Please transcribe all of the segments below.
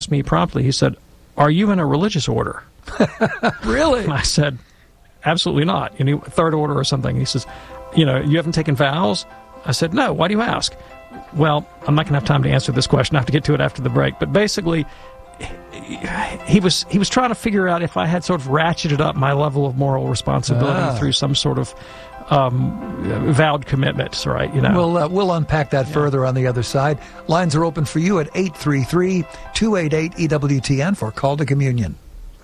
me promptly, he said, "Are you in a religious order?" Really? And I said, "Absolutely not. Third order or something." He says, "You haven't taken vows?" I said, "No. Why do you ask?" Well, I'm not going to have time to answer this question. I have to get to it after the break. But basically, he was trying to figure out if I had sort of ratcheted up my level of moral responsibility through some sort of vowed commitments, right? We'll unpack that further on the other side. Lines are open for you at 833-288-EWTN for Call to Communion.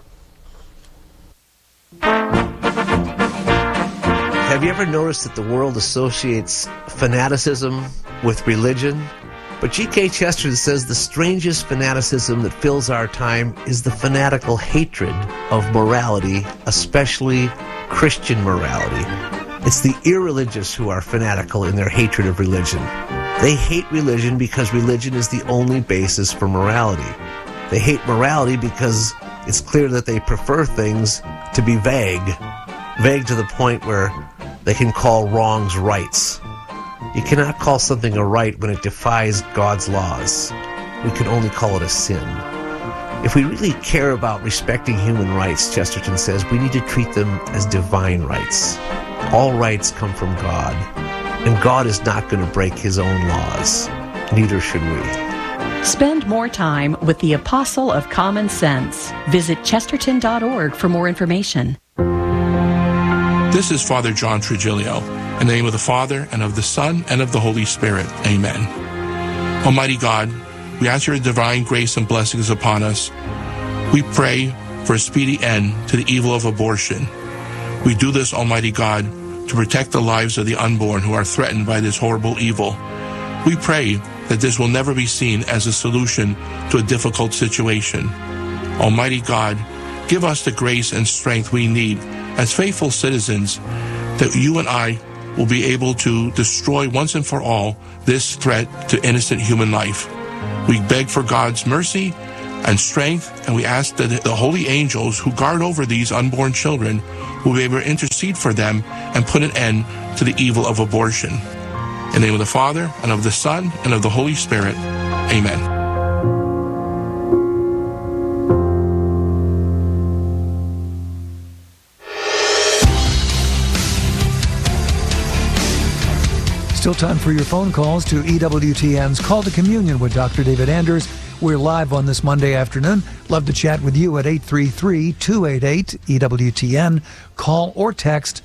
Have you ever noticed that the world associates fanaticism with religion? But G.K. Chesterton says the strangest fanaticism that fills our time is the fanatical hatred of morality, especially Christian morality. It's the irreligious who are fanatical in their hatred of religion. They hate religion because religion is the only basis for morality. They hate morality because it's clear that they prefer things to be vague to the point where they can call wrongs rights. You cannot call something a right when it defies God's laws. We can only call it a sin. If we really care about respecting human rights, Chesterton says, we need to treat them as divine rights. All rights come from God, and God is not going to break his own laws. Neither should we. Spend more time with the Apostle of Common Sense. Visit chesterton.org for more information. This is Father John Trigilio. In the name of the Father, and of the Son, and of the Holy Spirit. Amen. Almighty God, we ask your divine grace and blessings upon us. We pray for a speedy end to the evil of abortion. We do this, Almighty God, to protect the lives of the unborn who are threatened by this horrible evil. We pray that this will never be seen as a solution to a difficult situation. Almighty God, give us the grace and strength we need as faithful citizens, that you and I will be able to destroy once and for all this threat to innocent human life. We beg for God's mercy and strength, and we ask that the holy angels who guard over these unborn children will be able to intercede for them and put an end to the evil of abortion. In the name of the Father, and of the Son, and of the Holy Spirit. Amen. Still time for your phone calls to EWTN's Call to Communion with Dr. David Anders. We're live on this Monday afternoon. Love to chat with you at 833-288-EWTN. Call or text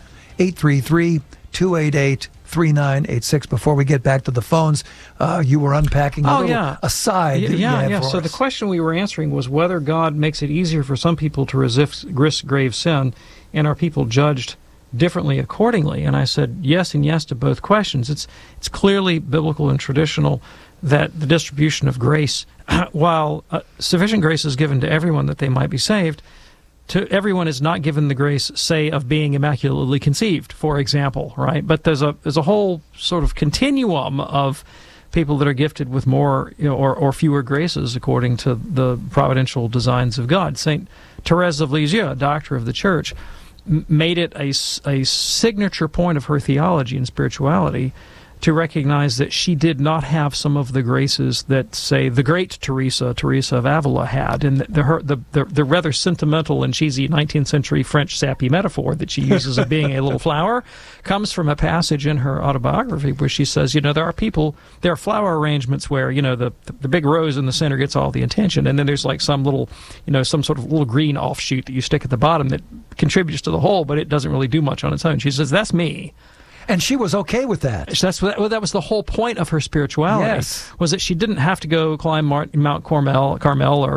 833-288-3986. Before we get back to the phones, you were unpacking a little aside. So the question we were answering was whether God makes it easier for some people to resist grave sin, and are people judged differently accordingly? And I said yes and yes to both questions. It's clearly biblical and traditional that the distribution of grace, while sufficient grace is given to everyone that they might be saved, to everyone is not given the grace, say, of being immaculately conceived, for example, right? But there's a whole sort of continuum of people that are gifted with more or fewer graces according to the providential designs of God. St. Therese of Lisieux, a doctor of the Church, made it a signature point of her theology and spirituality to recognize that she did not have some of the graces that, say, the great Teresa of Avila had. And the rather sentimental and cheesy 19th century French sappy metaphor that she uses of being a little flower comes from a passage in her autobiography where she says, there are flower arrangements where, the big rose in the center gets all the attention, and then there's like some little, some sort of little green offshoot that you stick at the bottom that contributes to the whole, but it doesn't really do much on its own. She says, that's me. And she was okay with that. That was the whole point of her spirituality. Was that she didn't have to go climb Mount Carmel, or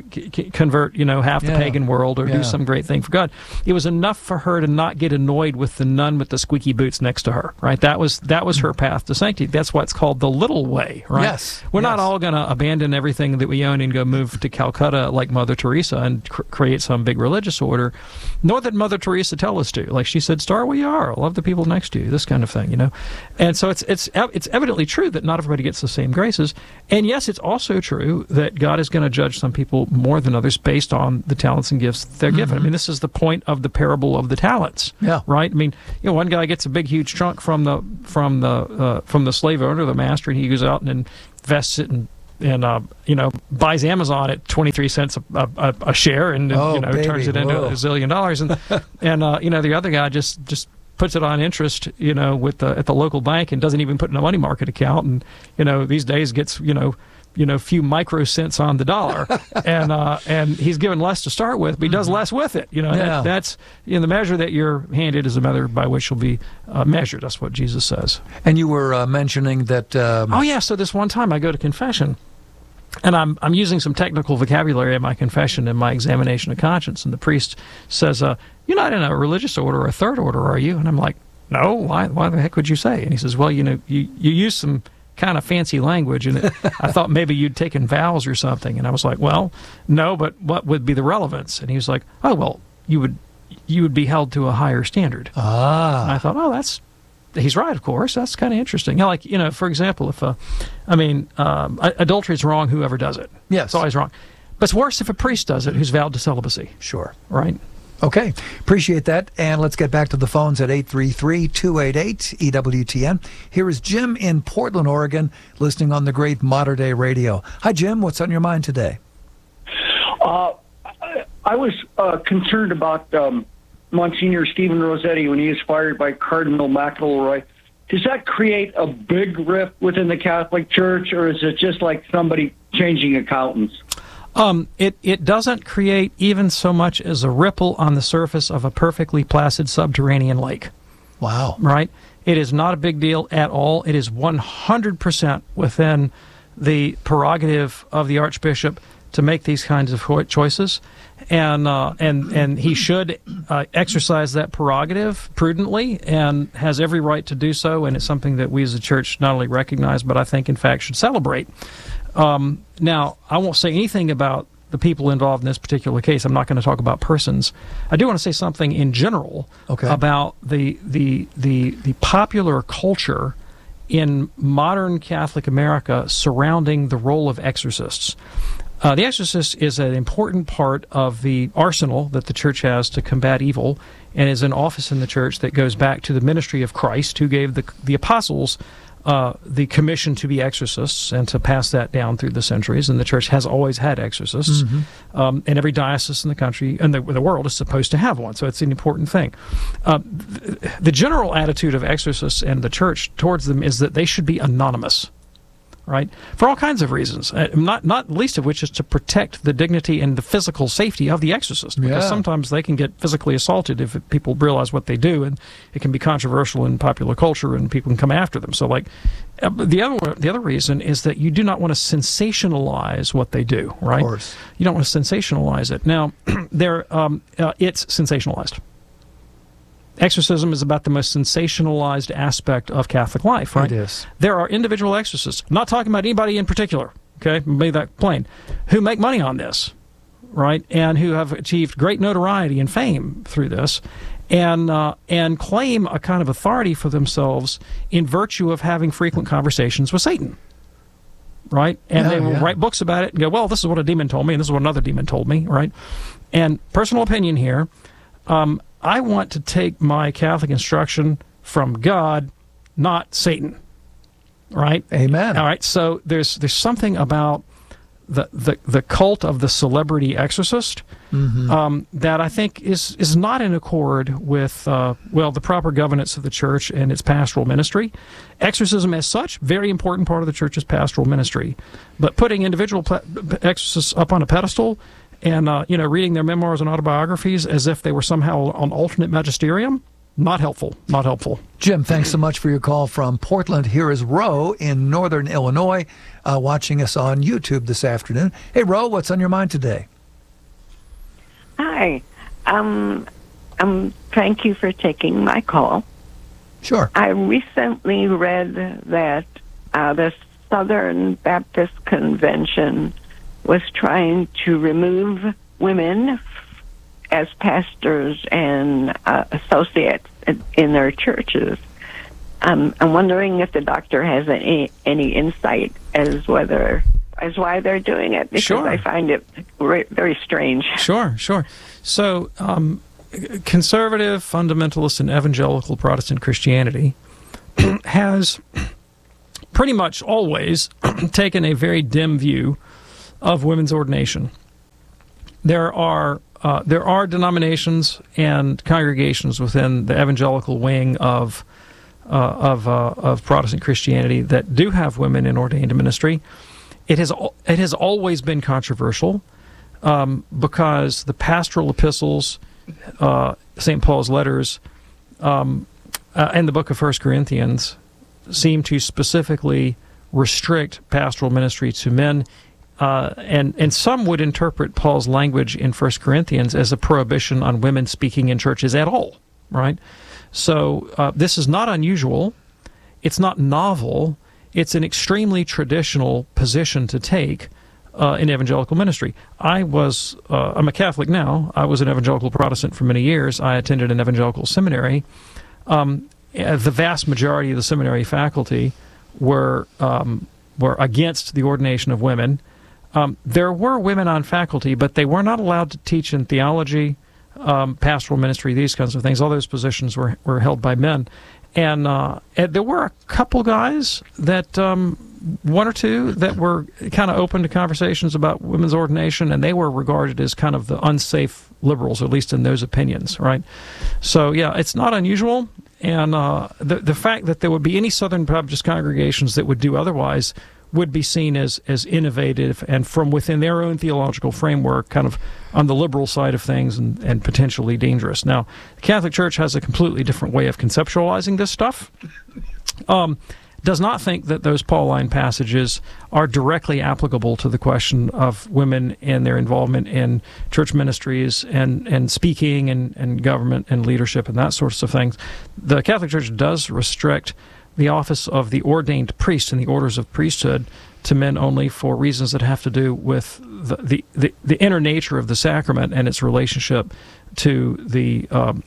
convert half the pagan world or do some great thing for God. It was enough for her to not get annoyed with the nun with the squeaky boots next to her. Right? That was her path to sanctity. That's why it's called the little way. Right? Yes. We're not all going to abandon everything that we own and go move to Calcutta like Mother Teresa and create some big religious order. Nor did Mother Teresa tell us to. Like she said, start where you are. Love the people next to you. This kind of thing, And so it's evidently true that not everybody gets the same graces. And yes, it's also true that God is going to judge some people more than others based on the talents and gifts they're given. I mean, this is the point of the parable of the talents. Yeah. Right? I mean, one guy gets a big, huge trunk from the slave owner, the master, and he goes out and invests it and buys Amazon at 23 cents a share, and turns it into $1 zillion, and the other guy just puts it on interest, at the local bank, and doesn't even put in a money market account, and these days gets few microcents on the dollar, and he's given less to start with, but he does less with it. That's the measure that you're handed is the measure by which you'll be measured. That's what Jesus says. And you were mentioning that. So this one time I go to confession, and I'm using some technical vocabulary in my confession in my examination of conscience, and the priest says, "You're not in a religious order or a third order, are you?" And I'm like, "No. Why the heck would you say?" And he says, "Well, you use some kind of fancy language, and I thought maybe you'd taken vows or something." And I was like, "Well, no, but what would be the relevance?" And he was like, "Oh, well, you would be held to a higher standard." And I thought, he's right, of course. That's kind of interesting. For example, if adultery is wrong, whoever does it. Yes. It's always wrong. But it's worse if a priest does it who's vowed to celibacy. Sure. Right? Okay, appreciate that. And let's get back to the phones at 833-288-EWTN. Here is Jim in Portland, Oregon, listening on the great Modern Day Radio. Hi, Jim. What's on your mind today? I was concerned about Monsignor Stephen Rossetti when he was fired by Cardinal McElroy. Does that create a big rift within the Catholic Church, or is it just like somebody changing accountants? It doesn't create even so much as a ripple on the surface of a perfectly placid subterranean lake. Wow. Right? It is not a big deal at all. It is 100% within the prerogative of the Archbishop to make these kinds of choices. And he should exercise that prerogative prudently, and has every right to do so, and it's something that we as a church not only recognize, but I think, in fact, should celebrate. Now, I won't say anything about the people involved in this particular case. I'm not going to talk about persons. I do want to say something in general about the popular culture in modern Catholic America surrounding the role of exorcists. The exorcist is an important part of the arsenal that the church has to combat evil, and is an office in the church that goes back to the ministry of Christ, who gave the apostles the commission to be exorcists and to pass that down through the centuries. And the church has always had exorcists. And every diocese in the country and the world is supposed to have one. So it's an important thing. The general attitude of exorcists and the church towards them is that they should be anonymous. Right? For all kinds of reasons, not least of which is to protect the dignity and the physical safety of the exorcist, because sometimes they can get physically assaulted if people realize what they do, and it can be controversial in popular culture, and people can come after them. So, the other reason is that you do not want to sensationalize what they do, right? Of course. You don't want to sensationalize it. Now, it's sensationalized. Exorcism is about the most sensationalized aspect of Catholic life, right? It is. There are individual exorcists, I'm not talking about anybody in particular, okay, make that plain, who make money on this, right, and who have achieved great notoriety and fame through this, and claim a kind of authority for themselves in virtue of having frequent conversations with Satan, right? And they will write books about it and go, well, this is what a demon told me, and this is what another demon told me, right? And personal opinion here, I want to take my Catholic instruction from God, not Satan. Right? Amen. All right. So there's something about the cult of the celebrity exorcist that I think is not in accord with the proper governance of the church and its pastoral ministry. Exorcism, as such, very important part of the church's pastoral ministry, but putting individual exorcists up on a pedestal and reading their memoirs and autobiographies as if they were somehow on alternate magisterium, not helpful. Not helpful. Jim, thanks so much for your call from Portland. Here is Ro in Northern Illinois, watching us on YouTube this afternoon. Hey, Ro, what's on your mind today? Hi. Thank you for taking my call. Sure. I recently read that the Southern Baptist Convention was trying to remove women as pastors and associates in their churches. I'm wondering if the doctor has any insight as why they're doing it, because Sure. I find it very strange. Sure. So, conservative, fundamentalist, and evangelical Protestant Christianity has pretty much always taken a very dim view of women's ordination. There are denominations and congregations within the evangelical wing of Protestant Christianity that do have women in ordained ministry. It has always been controversial because the pastoral epistles, St. Paul's letters, and the book of 1 Corinthians seem to specifically restrict pastoral ministry to men. And some would interpret Paul's language in 1 Corinthians as a prohibition on women speaking in churches at all, right? So this is not unusual. It's not novel. It's an extremely traditional position to take in evangelical ministry. I'm a Catholic now. I was an evangelical Protestant for many years. I attended an evangelical seminary. The vast majority of the seminary faculty were against the ordination of women. There were women on faculty, but they were not allowed to teach in theology, pastoral ministry, these kinds of things. All those positions were held by men. And there were a couple guys that, one or two, that were kind of open to conversations about women's ordination, and they were regarded as kind of the unsafe liberals, at least in those opinions, right? So, yeah, it's not unusual. And the fact that there would be any Southern Baptist congregations that would do otherwise would be seen as innovative and from within their own theological framework, kind of on the liberal side of things and potentially dangerous. Now, the Catholic Church has a completely different way of conceptualizing this stuff. Does not think that those Pauline passages are directly applicable to the question of women and their involvement in church ministries and speaking and government and leadership and that sorts of things. The Catholic Church does restrict the office of the ordained priest and the orders of priesthood to men only for reasons that have to do with the inner nature of the sacrament and its relationship to the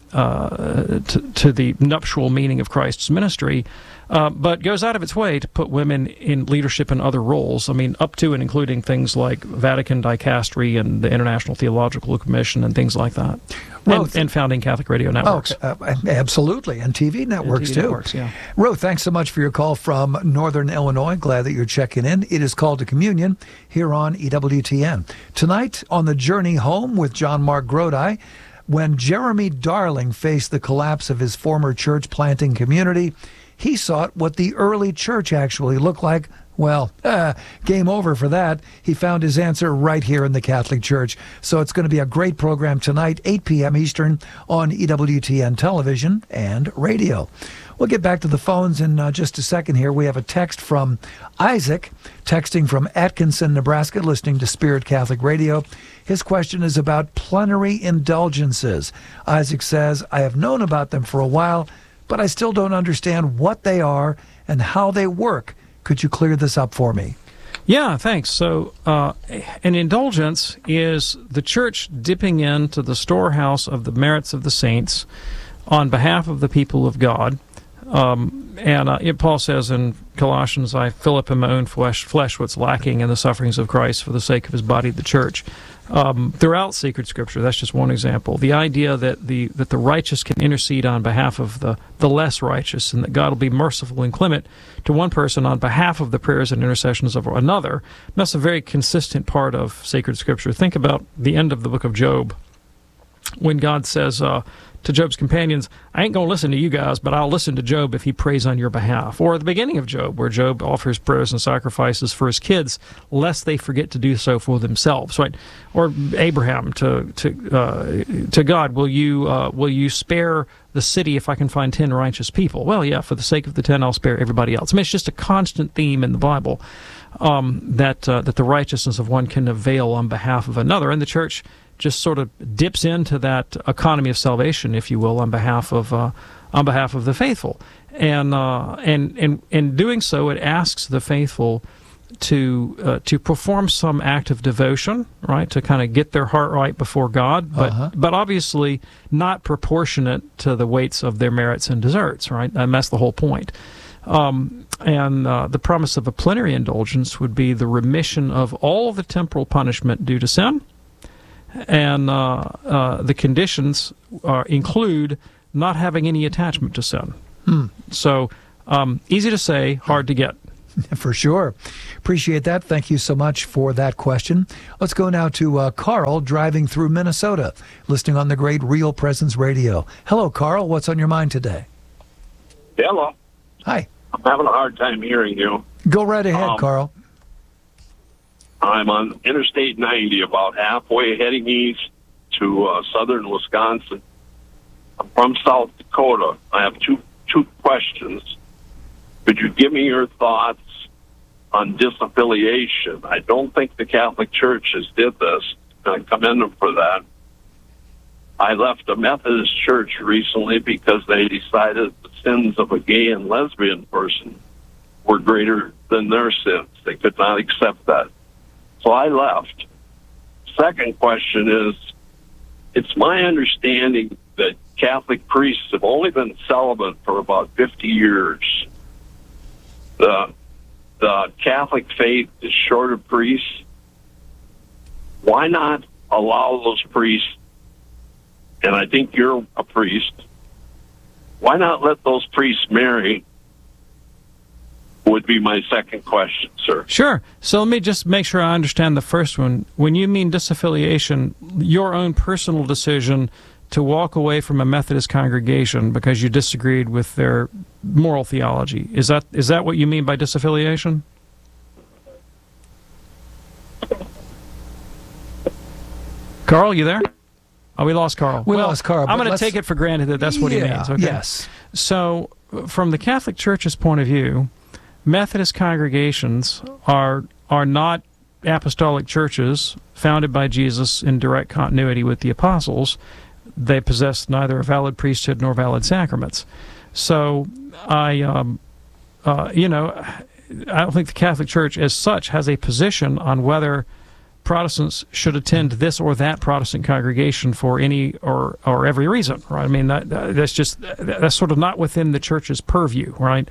to the nuptial meaning of Christ's ministry, but goes out of its way to put women in leadership in other roles. I mean, up to and including things like Vatican Dicastery and the International Theological Commission and things like that. And founding Catholic radio networks. Absolutely, and TV networks, too. Networks, yeah. Ro, thanks so much for your call from Northern Illinois. Glad that you're checking in. It is Called to Communion here on EWTN. Tonight, on the journey home with John Mark Grodi, when Jeremy Darling faced the collapse of his former church planting community, he sought what the early church actually looked like. Well, game over for that. He found his answer right here in the Catholic Church. So it's going to be a great program tonight, 8 p.m. Eastern on EWTN television and radio. We'll get back to the phones in just a second here. We have a text from Isaac, texting from Atkinson, Nebraska, listening to Spirit Catholic Radio. His question is about plenary indulgences. Isaac says, I have known about them for a while, but I still don't understand what they are and how they work. Could you clear this up for me? Yeah, thanks. So an indulgence is the church dipping into the storehouse of the merits of the saints on behalf of the people of God. Paul says in Colossians, I fill up in my own flesh what's lacking in the sufferings of Christ for the sake of his body, the church. Throughout sacred scripture, that's just one example. The idea that the righteous can intercede on behalf of the less righteous, and that God will be merciful and clement to one person on behalf of the prayers and intercessions of another, that's a very consistent part of sacred scripture. Think about the end of the book of Job, when God says to Job's companions, I ain't going to listen to you guys, but I'll listen to Job if he prays on your behalf. Or at the beginning of Job, where Job offers prayers and sacrifices for his kids, lest they forget to do so for themselves, right? Or Abraham to God, will you spare the city if I can find 10 righteous people? Well, yeah, for the sake of the 10, I'll spare everybody else. I mean, it's just a constant theme in the Bible that the righteousness of one can avail on behalf of another, and the church just sort of dips into that economy of salvation, if you will, on behalf of the faithful, and in doing so, it asks the faithful to perform some act of devotion, right, to kind of get their heart right before God, but obviously not proportionate to the weights of their merits and deserts, right, and that's the whole point. The promise of a plenary indulgence would be the remission of all the temporal punishment due to sin. And the conditions include not having any attachment to sin. So easy to say, hard to get. For sure. Appreciate that. Thank you so much for that question. Let's go now to Carl driving through Minnesota, listening on the great Real Presence Radio. Hello, Carl. What's on your mind today? Hello. Hi. I'm having a hard time hearing you. Go right ahead, Carl. I'm on Interstate 90, about halfway heading east to southern Wisconsin. I'm from South Dakota. I have two questions. Could you give me your thoughts on disaffiliation? I don't think the Catholic Church has did this, and I commend them for that. I left a Methodist church recently because they decided the sins of a gay and lesbian person were greater than their sins. They could not accept that. So I left. Second question is, it's my understanding that Catholic priests have only been celibate for about 50 years. The Catholic faith is short of priests. Why not allow those priests, and I think you're a priest, why not let those priests marry? Would be my second question, sir. Sure. So let me just make sure I understand the first one. When you mean disaffiliation, your own personal decision to walk away from a Methodist congregation because you disagreed with their moral theology. Is that what you mean by disaffiliation? Carl, you there? Oh, we lost Carl. We lost Carl. I'm going to take it for granted that that's what he means. Okay. Yes. So, from the Catholic Church's point of view, Methodist congregations are not apostolic churches founded by Jesus in direct continuity with the apostles. They possess neither a valid priesthood nor valid sacraments. So I don't think the Catholic Church as such has a position on whether Protestants should attend this or that Protestant congregation for any or every reason, right? I mean, that's sort of not within the Church's purview, right?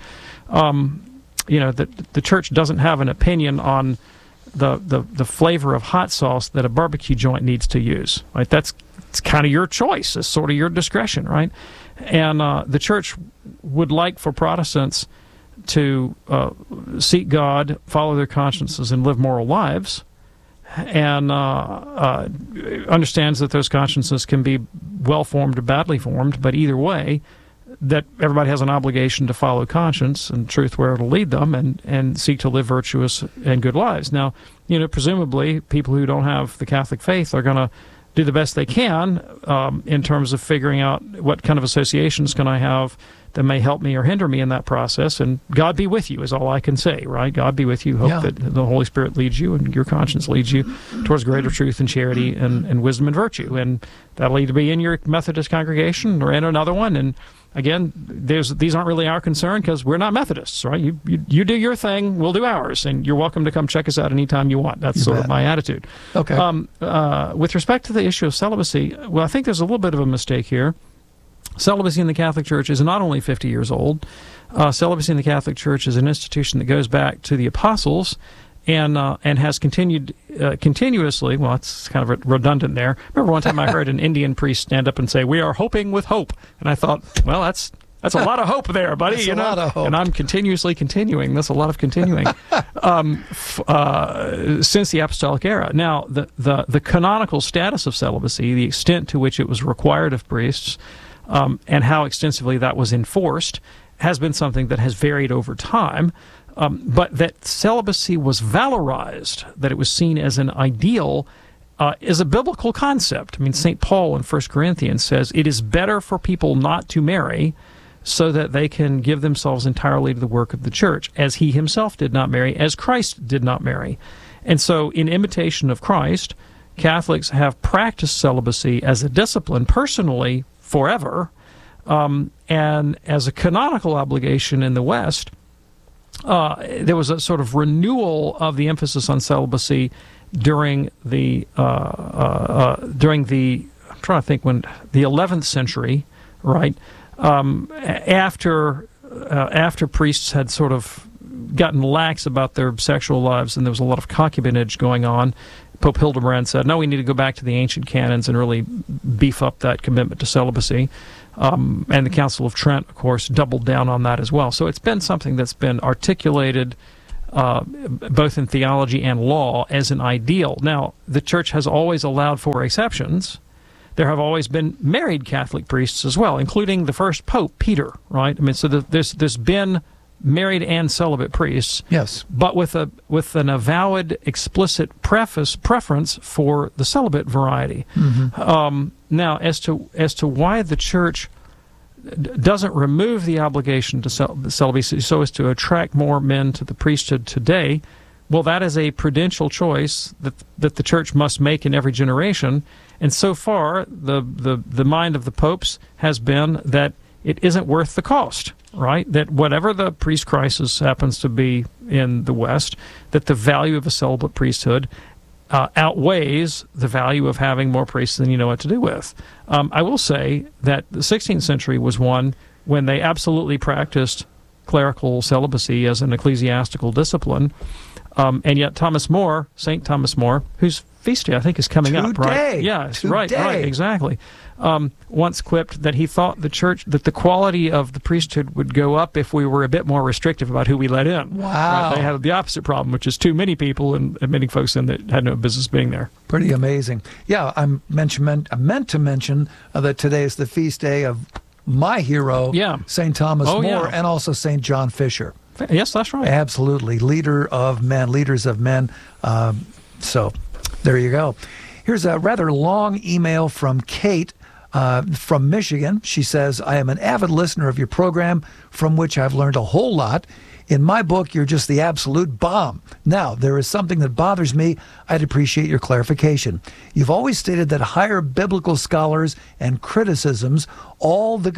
The Church doesn't have an opinion on the flavor of hot sauce that a barbecue joint needs to use, right? It's kind of your choice. It's sort of your discretion, right? And the Church would like for Protestants to seek God, follow their consciences, and live moral lives, and understands that those consciences can be well-formed or badly formed, but either way, that everybody has an obligation to follow conscience and truth where it'll lead them, and seek to live virtuous and good lives. Now, presumably, people who don't have the Catholic faith are going to do the best they can in terms of figuring out what kind of associations can I have that may help me or hinder me in that process. And God be with you is all I can say, right? God be with you. Hope that the Holy Spirit leads you and your conscience leads you towards greater truth and charity and wisdom and virtue. And that'll either be in your Methodist congregation or in another one. And again, these aren't really our concern because we're not Methodists, right? You do your thing, we'll do ours, and you're welcome to come check us out anytime you want. That's sort of my attitude. Okay. With respect to the issue of celibacy, well, I think there's a little bit of a mistake here. Celibacy in the Catholic Church is not only 50 years old. Celibacy in the Catholic Church is an institution that goes back to the apostles and has continued continuously. Well, it's kind of redundant there. Remember one time I heard an Indian priest stand up and say, "We are hoping with hope," and I thought, well, that's a lot of hope there, buddy. That's a lot of hope. And I'm continuously continuing. That's a lot of continuing since the apostolic era. Now, the canonical status of celibacy, the extent to which it was required of priests, and how extensively that was enforced, has been something that has varied over time. But that celibacy was valorized, that it was seen as an ideal, is a biblical concept. I mean, St. Paul in 1 Corinthians says, it is better for people not to marry so that they can give themselves entirely to the work of the church, as he himself did not marry, as Christ did not marry. And so, in imitation of Christ, Catholics have practiced celibacy as a discipline personally forever, and as a canonical obligation in the West. There was a sort of renewal of the emphasis on celibacy during the I'm trying to think when the 11th century, right? After priests had sort of gotten lax about their sexual lives, and there was a lot of concubinage going on, Pope Hildebrand said, no, we need to go back to the ancient canons and really beef up that commitment to celibacy. And the Council of Trent, of course, doubled down on that as well. So it's been something that's been articulated both in theology and law, as an ideal. Now, the church has always allowed for exceptions. There have always been married Catholic priests as well, including the first Pope, Peter, right? I mean, so there's been married and celibate priests. Yes. But with an avowed, explicit preference for the celibate variety. Mm-hmm. Now, as to why the church doesn't remove the obligation to celibacy so as to attract more men to the priesthood today, well, that is a prudential choice that the church must make in every generation. And so far, the mind of the popes has been that it isn't worth the cost, right? That whatever the priest crisis happens to be in the West, that the value of a celibate priesthood outweighs the value of having more priests than you know what to do with. I will say that the 16th century was one when they absolutely practiced clerical celibacy as an ecclesiastical discipline, and yet St. Thomas More, whose feast day I think is coming up, right? Yeah, right, exactly. Once quipped that he thought that the quality of the priesthood would go up if we were a bit more restrictive about who we let in. Wow. Right? They had the opposite problem, which is too many people and admitting folks in that had no business being there. Pretty amazing. Yeah, I meant to mention that today is the feast day of my hero, St. Thomas More, and also St. John Fisher. Yes, that's right. Absolutely. Leaders of men. So there you go. Here's a rather long email from Kate from Michigan. She says, I am an avid listener of your program from which I've learned a whole lot. In my book, you're just the absolute bomb. Now, there is something that bothers me. I'd appreciate your clarification. You've always stated that higher biblical scholars and criticisms dated all the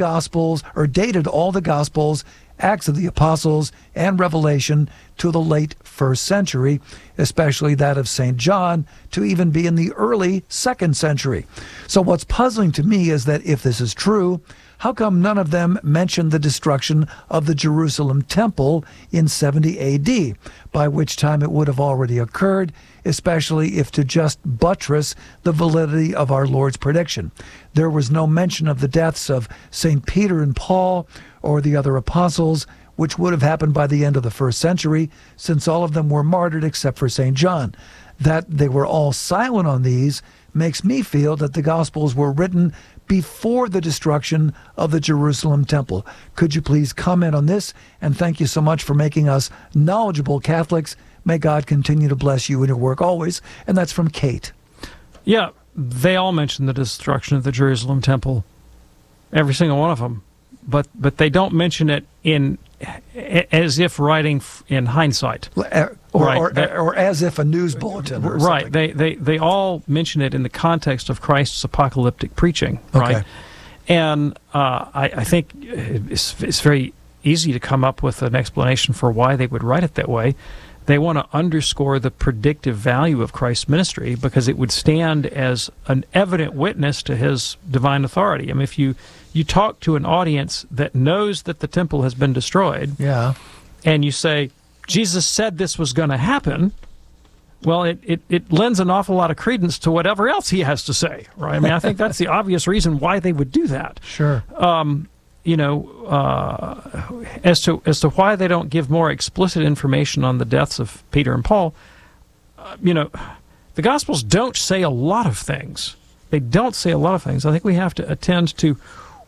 Gospels, Acts of the Apostles, and Revelation to the late 1st century, especially that of St. John, to even be in the early 2nd century. So what's puzzling to me is that if this is true, how come none of them mention the destruction of the Jerusalem temple in 70 A.D., by which time it would have already occurred, especially if to just buttress the validity of our Lord's prediction? There was no mention of the deaths of St. Peter and Paul or the other apostles, which would have happened by the end of the 1st century, since all of them were martyred except for St. John. That they were all silent on these makes me feel that the Gospels were written before the destruction of the Jerusalem temple. Could you please comment on this? And thank you so much for making us knowledgeable Catholics. May God continue to bless you in your work always. And that's from Kate. Yeah, they all mention the destruction of the Jerusalem temple, every single one of them. But they don't mention it as if writing in hindsight, or as if a news bulletin, or right? Something. They all mention it in the context of Christ's apocalyptic preaching, right? Okay. And I think it's very easy to come up with an explanation for why they would write it that way. They want to underscore the predictive value of Christ's ministry because it would stand as an evident witness to his divine authority. I mean, if you talk to an audience that knows that the temple has been destroyed, and you say, Jesus said this was going to happen, well, it lends an awful lot of credence to whatever else he has to say, right? I mean, I think that's the obvious reason why they would do that. Sure. As to why they don't give more explicit information on the deaths of Peter and Paul, the Gospels don't say a lot of things. They don't say a lot of things. I think we have to attend to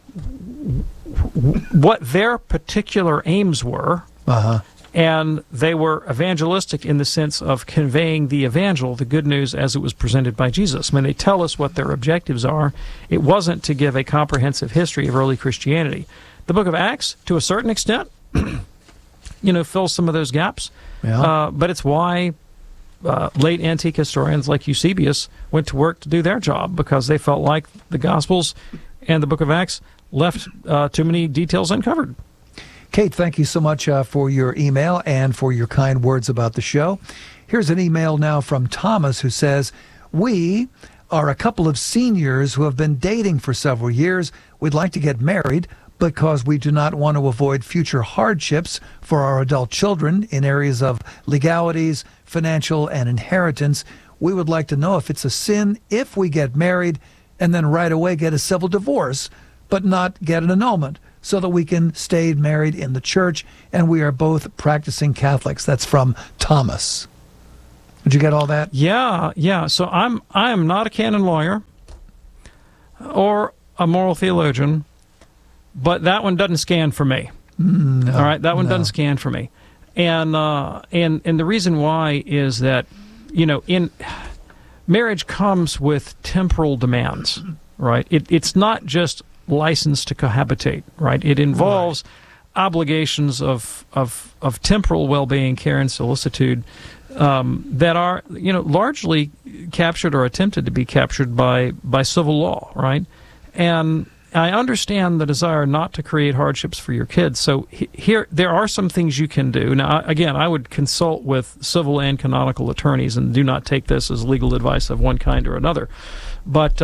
what their particular aims were, and they were evangelistic in the sense of conveying the evangel, the good news, as it was presented by Jesus. I mean, they tell us what their objectives are. It wasn't to give a comprehensive history of early Christianity. The book of Acts, to a certain extent, fills some of those gaps, but it's why late antique historians like Eusebius went to work to do their job, because they felt like the Gospels and the book of Acts left too many details uncovered. Kate, thank you so much for your email and for your kind words about the show. Here's an email now from Thomas, who says, we are a couple of seniors who have been dating for several years. We'd like to get married because we do not want to avoid future hardships for our adult children in areas of legalities, financial, and inheritance. We would like to know if it's a sin if we get married and then right away get a civil divorce, but not get an annulment. so that we can stay married in the church, and we are both practicing Catholics. That's from Thomas. Did you get all that? Yeah. So I am not a canon lawyer or a moral theologian, but that one doesn't scan for me. No, all right, that one doesn't scan for me, and the reason why is that, in marriage comes with temporal demands, right? It's not just license to cohabitate, right? It involves obligations of temporal well-being, care, and solicitude that are, largely captured or attempted to be captured by civil law, right? And I understand the desire not to create hardships for your kids. So here, there are some things you can do. Now, again, I would consult with civil and canonical attorneys, and do not take this as legal advice of one kind or another. But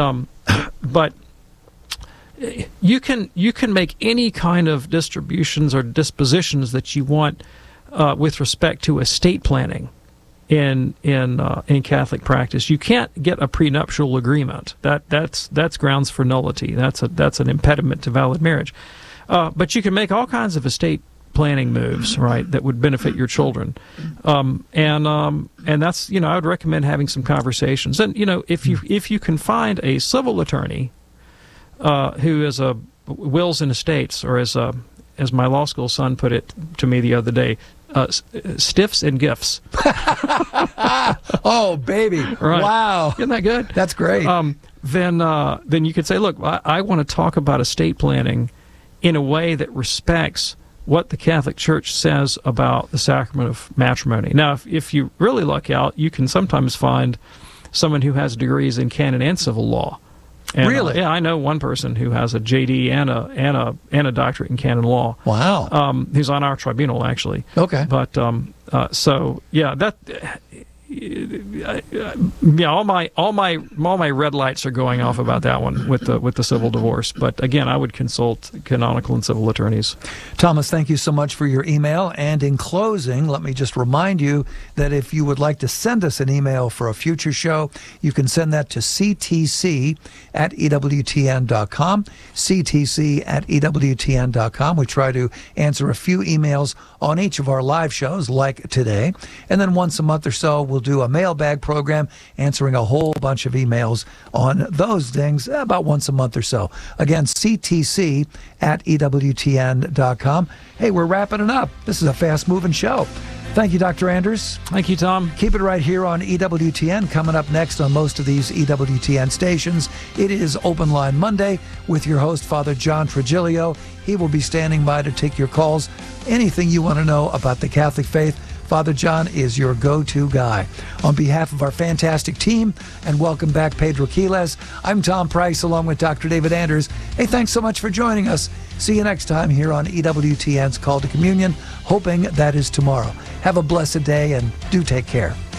you can make any kind of distributions or dispositions that you want with respect to estate planning in Catholic practice. You can't get a prenuptial agreement. That's grounds for nullity. That's an impediment to valid marriage. But you can make all kinds of estate planning moves, right, that would benefit your children. And that's, I would recommend having some conversations. And if you can find a civil attorney who is a wills and estates, or as my law school son put it to me the other day, stiffs and gifts. Oh, baby. Right. Wow. Isn't that good? That's great. Then you could say, look, I want to talk about estate planning in a way that respects what the Catholic Church says about the sacrament of matrimony. Now, if you really luck out, you can sometimes find someone who has degrees in canon and civil law. And, really? Yeah, I know one person who has a JD and a doctorate in canon law. Wow. Who's on our tribunal, actually. Okay. But so yeah, that all my red lights are going off about that one with the civil divorce. But again, I would consult canonical and civil attorneys. Thomas, thank you so much for your email. And in closing, let me just remind you that if you would like to send us an email for a future show, you can send that to ctc@ewtn.com, ctc@ewtn.com. We try to answer a few emails on each of our live shows, like today. And then once a month or so, we'll do a mailbag program answering a whole bunch of emails on those things about once a month or so. Again, ctc@ewtn.com. Hey, we're wrapping it up. This is a fast-moving show. Thank you, Dr. Anders. Thank you, Tom. Keep it right here on EWTN. Coming up next on most of these EWTN stations, it is Open Line Monday with your host, Father John Trigilio. He will be standing by to take your calls. Anything you want to know about the Catholic faith, Father John is your go-to guy. On behalf of our fantastic team, and welcome back Pedro Quiles, I'm Tom Price along with Dr. David Anders. Hey, thanks so much for joining us. See you next time here on EWTN's Call to Communion, hoping that is tomorrow. Have a blessed day and do take care.